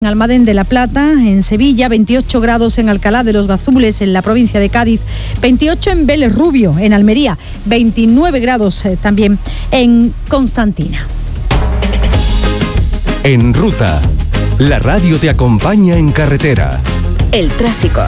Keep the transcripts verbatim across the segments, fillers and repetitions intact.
En Almadén de la Plata, en Sevilla, veintiocho grados en Alcalá de los Gazules, en la provincia de Cádiz, veintiocho en Vélez Rubio, en Almería, veintinueve grados eh, también en Constantina. En Ruta, la radio te acompaña en carretera. El tráfico.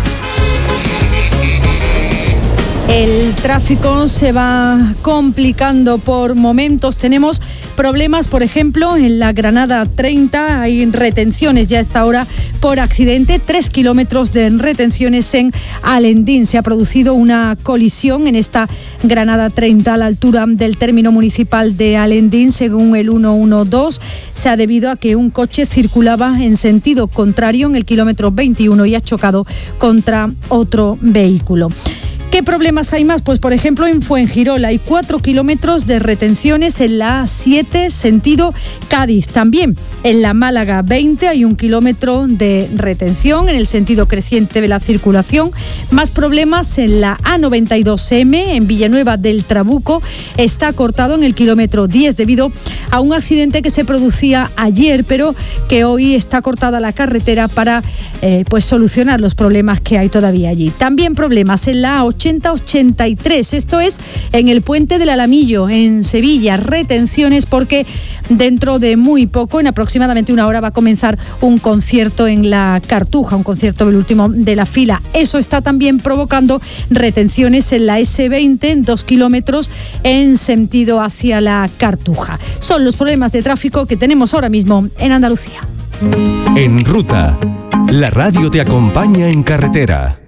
El tráfico se va complicando por momentos. Tenemos problemas, por ejemplo, en la Granada treinta. Hay retenciones ya a esta hora por accidente. Tres kilómetros de retenciones en Alendín. Se ha producido una colisión en esta Granada treinta a la altura del término municipal de Alendín, según el ciento doce. Se ha debido a que un coche circulaba en sentido contrario en el kilómetro veintiuno y ha chocado contra otro vehículo. ¿Qué problemas hay más? Pues, por ejemplo, en Fuengirola hay cuatro kilómetros de retenciones en la A siete, sentido Cádiz. También en la Málaga veinte hay un kilómetro de retención en el sentido creciente de la circulación. Más problemas en la A noventa y dos eme, en Villanueva del Trabuco. Está cortado en el kilómetro diez debido a un accidente que se producía ayer, pero que hoy está cortada la carretera para eh, pues solucionar los problemas que hay todavía allí. También problemas en la A ochenta ochenta y tres, esto es en el puente del Alamillo, en Sevilla, retenciones porque dentro de muy poco, en aproximadamente una hora, va a comenzar un concierto en la Cartuja, un concierto del último de la fila. Eso está también provocando retenciones en la ese veinte, en dos kilómetros en sentido hacia la Cartuja. Son los problemas de tráfico que tenemos ahora mismo en Andalucía. En Ruta, la radio te acompaña en carretera.